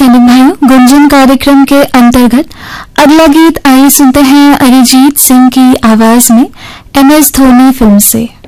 सैनिक भाइयों, गुंजन कार्यक्रम के अंतर्गत अगला गीत आइए सुनते हैं अरिजीत सिंह की आवाज में MS धोनी फिल्म से।